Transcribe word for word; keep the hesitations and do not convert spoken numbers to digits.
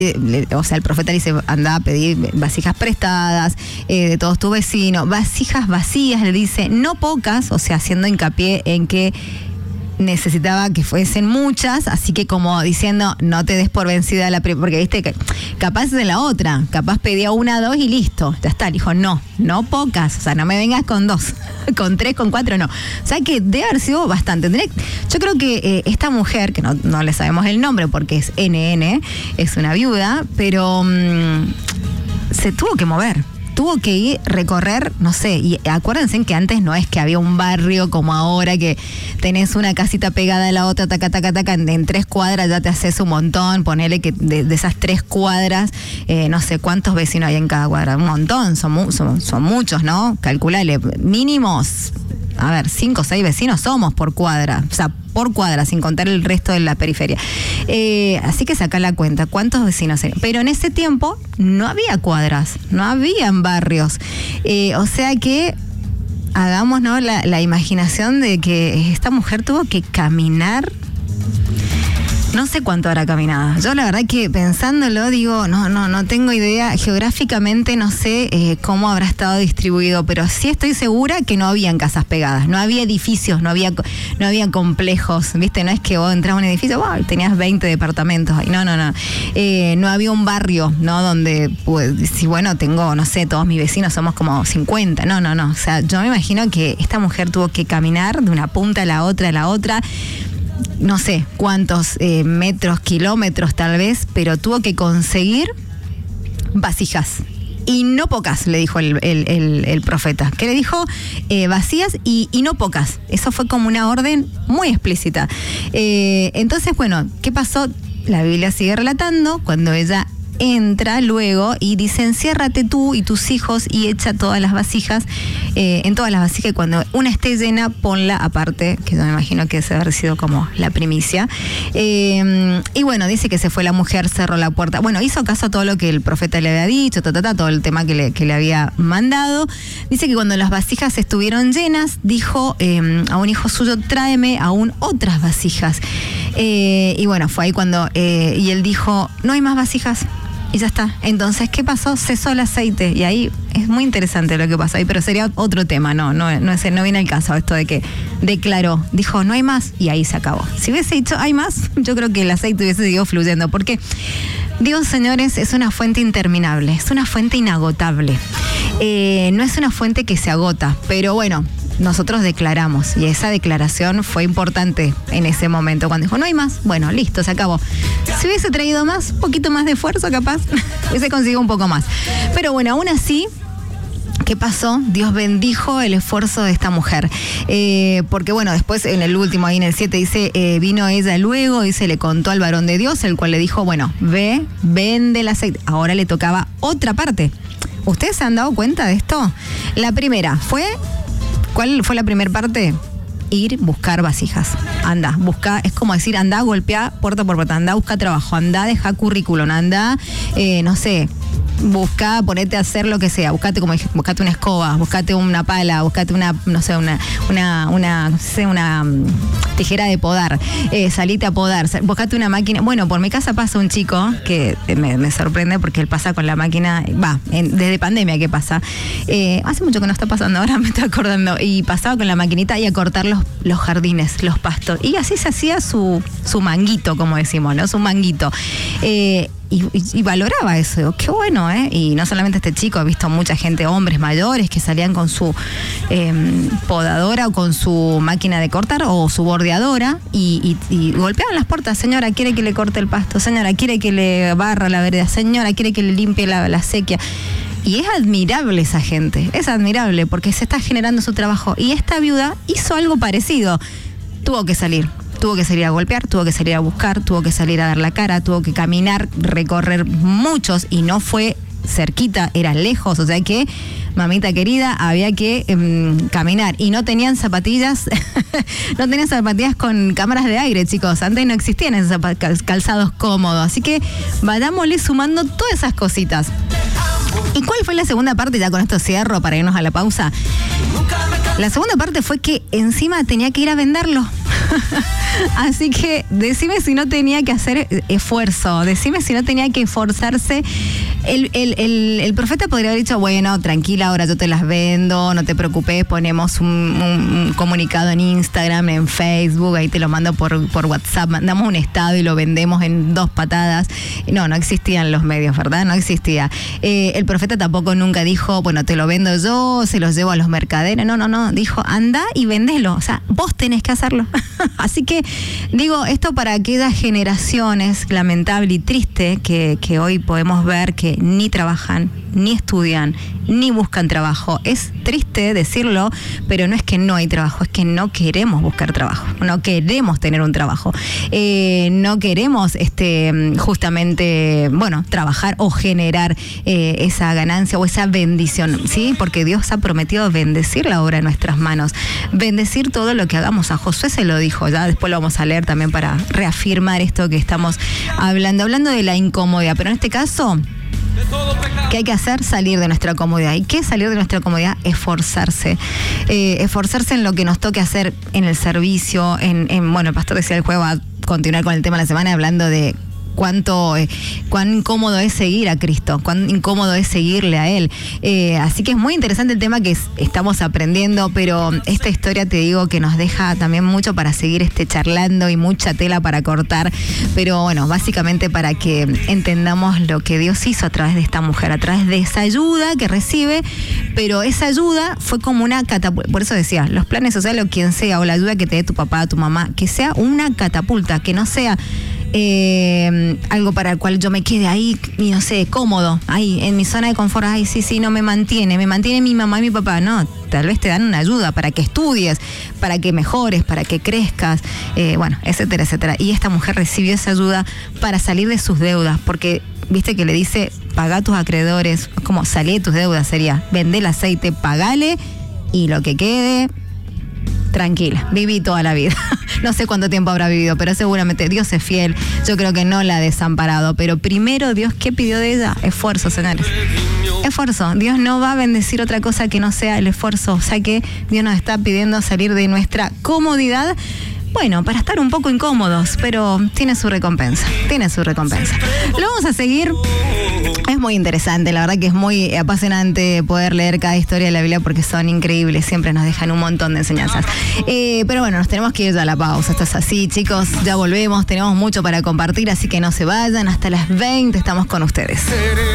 Eh, o sea, el profeta le dice, anda a pedir vasijas prestadas eh, de todos tus vecinos, vasijas vacías, le dice, no pocas, o sea, haciendo hincapié en que necesitaba que fuesen muchas, así que como diciendo, no te des por vencida la primera, porque viste que capaz de la otra, capaz pedía una, dos y listo, ya está. Le dijo, no, no pocas, o sea, no me vengas con dos, con tres, con cuatro, no. O sea que debe haber sido bastante. Yo creo que eh, esta mujer, que no, no le sabemos el nombre porque es N N, es una viuda, pero mmm, se tuvo que mover. Tuvo que ir, recorrer, no sé, y acuérdense que antes no es que había un barrio como ahora, que tenés una casita pegada a la otra, taca, taca, taca, en, en tres cuadras ya te haces un montón, ponele que de, de esas tres cuadras, eh, no sé cuántos vecinos hay en cada cuadra, un montón, son, mu- son, son muchos, ¿no? Calculale, mínimos, a ver, cinco o seis vecinos somos por cuadra, o sea, por cuadra, sin contar el resto de la periferia. Eh, así que saca la cuenta, ¿cuántos vecinos hay? Pero en ese tiempo no había cuadras, no habían barrios. Eh, o sea que hagamos, ¿no?, la, la imaginación de que esta mujer tuvo que caminar. No sé cuánto habrá caminado. Yo la verdad que pensándolo digo, no, no, no tengo idea. Geográficamente no sé eh, cómo habrá estado distribuido, pero sí estoy segura que no habían casas pegadas, no había edificios, no había, no había complejos, ¿viste? No es que vos entras a un edificio, wow, tenías veinte departamentos. No, no, no. Eh, no había un barrio, ¿no? Donde, pues, si bueno, tengo, no sé, todos mis vecinos somos como cincuenta. No, no, no. O sea, yo me imagino que esta mujer tuvo que caminar de una punta a la otra, a la otra. No sé cuántos eh, metros, kilómetros tal vez, pero tuvo que conseguir vasijas. Y no pocas, le dijo el, el, el, el profeta. ¿Qué le dijo? Eh, vacías y, y no pocas. Eso fue como una orden muy explícita. Eh, entonces, bueno, ¿qué pasó? La Biblia sigue relatando cuando ella entra luego y dice, enciérrate tú y tus hijos y echa todas las vasijas, eh, en todas las vasijas, y cuando una esté llena, ponla aparte, que yo me imagino que debe haber sido como la primicia. Eh, y bueno, dice que se fue la mujer, cerró la puerta. Bueno, hizo caso a todo lo que el profeta le había dicho, ta, ta, ta, todo el tema que le, que le había mandado. Dice que cuando las vasijas estuvieron llenas, dijo eh, a un hijo suyo, tráeme aún otras vasijas. Eh, y bueno, fue ahí cuando, eh, y él dijo, no hay más vasijas. Y ya está. Entonces, ¿qué pasó? Cesó el aceite. Y ahí es muy interesante lo que pasó ahí, pero sería otro tema. No, no, no, es, no viene al caso esto de que declaró, dijo, no hay más, y ahí se acabó. Si hubiese dicho, hay más, yo creo que el aceite hubiese seguido fluyendo, porque Dios, señores, es una fuente interminable, es una fuente inagotable. Eh, no es una fuente que se agota, pero bueno, nosotros declaramos, y esa declaración fue importante en ese momento, cuando dijo, no hay más, bueno, listo, se acabó. Si hubiese traído más, un poquito más de esfuerzo capaz, hubiese conseguido un poco más. Pero bueno, aún así, ¿qué pasó? Dios bendijo el esfuerzo de esta mujer. Eh, porque bueno, después en el último, ahí en el siete, dice, eh, vino ella luego, dice, le contó al varón de Dios, el cual le dijo, bueno, ve, vende el aceite. Ahora le tocaba otra parte. ¿Ustedes se han dado cuenta de esto? La primera fue... ¿Cuál fue la primera parte? Ir, buscar vasijas. Anda, busca, es como decir, anda, golpea puerta por puerta, anda, busca trabajo, anda, deja currículum, anda, eh, no sé, busca, ponete a hacer lo que sea, buscate, como dije, buscate una escoba, buscate una pala, buscate una, no sé, una, una, una, no sé, una um, tijera de podar, eh, salite a podar, buscate una máquina. Bueno, por mi casa pasa un chico que me, me sorprende porque él pasa con la máquina, va, en, desde pandemia que pasa, eh, hace mucho que no está pasando, ahora me estoy acordando, y pasaba con la maquinita y a cortar los, los jardines, los pastos, y así se hacía su, su manguito, como decimos, ¿no? Su manguito. Eh, Y, y, y valoraba eso, qué bueno, ¿eh? Y no solamente este chico, he visto mucha gente, hombres mayores que salían con su eh, podadora o con su máquina de cortar o su bordeadora y, y, y golpeaban las puertas. Señora, ¿quiere que le corte el pasto? Señora, ¿quiere que le barra la vereda? Señora, ¿quiere que le limpie la, la sequía? Y es admirable esa gente, es admirable porque se está generando su trabajo. Y esta viuda hizo algo parecido, tuvo que salir. Tuvo que salir a golpear, tuvo que salir a buscar, tuvo que salir a dar la cara, tuvo que caminar, recorrer muchos, y no fue cerquita, era lejos, o sea que, mamita querida, había que um, caminar. Y no tenían zapatillas, no tenían zapatillas con cámaras de aire, chicos. Antes no existían esos calzados cómodos. Así que vayámosle sumando todas esas cositas. ¿Y cuál fue la segunda parte? Ya con esto cierro para irnos a la pausa. La segunda parte fue que encima tenía que ir a venderlo. Así que decime si no tenía que hacer esfuerzo, decime si no tenía que esforzarse. El, el, el, el profeta podría haber dicho, bueno, tranquila, ahora yo te las vendo, no te preocupes, ponemos un, un, un comunicado en Instagram, en Facebook, ahí te lo mando por, por WhatsApp, mandamos un estado y lo vendemos en dos patadas. No, no existían los medios, ¿verdad? No existía. Eh, el profeta tampoco nunca dijo, bueno, te lo vendo yo, se los llevo a los mercaderes. No, no, no, dijo, anda y vendelo. O sea, vos tenés que hacerlo. Así que, digo, esto para aquellas generaciones, lamentable y triste, que, que hoy podemos ver que ni trabajan, ni estudian, ni buscan trabajo. Es triste decirlo, pero no es que no hay trabajo, es que no queremos buscar trabajo, no queremos tener un trabajo, eh, no queremos este justamente, bueno, trabajar o generar eh, esa ganancia o esa bendición, ¿sí? Porque Dios ha prometido bendecir la obra en nuestras manos, bendecir todo lo que hagamos. A Josué se lo dijo, ya después lo vamos a leer también para reafirmar esto que estamos hablando, hablando de la incomodidad, pero en este caso, ¿qué hay que hacer? Salir de nuestra comodidad. ¿Y qué es salir de nuestra comodidad? Esforzarse. Eh, esforzarse en lo que nos toque hacer en el servicio, en, en bueno, el pastor decía el jueves va a continuar con el tema de la semana hablando de cuánto, eh, cuán incómodo es seguir a Cristo, cuán incómodo es seguirle a Él. Eh, así que es muy interesante el tema que es, estamos aprendiendo, pero esta historia te digo que nos deja también mucho para seguir este charlando y mucha tela para cortar, pero bueno, básicamente para que entendamos lo que Dios hizo a través de esta mujer, a través de esa ayuda que recibe, pero esa ayuda fue como una catapulta, por eso decía, los planes sociales o quien sea, o la ayuda que te dé tu papá, tu mamá, que sea una catapulta, que no sea Eh, algo para el cual yo me quede ahí y no sé, cómodo, ahí en mi zona de confort. Ay, sí, sí, no me mantiene, me mantiene mi mamá y mi papá. No, tal vez te dan una ayuda para que estudies, para que mejores, para que crezcas, eh, bueno, etcétera, etcétera. Y esta mujer recibió esa ayuda para salir de sus deudas, porque viste que le dice, pagá tus acreedores, como salí de tus deudas, sería, vendé el aceite, pagale y lo que quede, tranquila, viví toda la vida. No sé cuánto tiempo habrá vivido, pero seguramente Dios es fiel. Yo creo que no la ha desamparado. Pero primero, Dios, ¿qué pidió de ella? Esfuerzo, señores. Esfuerzo. Dios no va a bendecir otra cosa que no sea el esfuerzo. O sea que Dios nos está pidiendo salir de nuestra comodidad. Bueno, para estar un poco incómodos, pero tiene su recompensa, tiene su recompensa. Lo vamos a seguir. Es muy interesante, la verdad que es muy apasionante poder leer cada historia de la Biblia porque son increíbles, siempre nos dejan un montón de enseñanzas. Eh, pero bueno, nos tenemos que ir ya a la pausa, esto es así, chicos, ya volvemos, tenemos mucho para compartir, así que no se vayan, hasta las veinte estamos con ustedes.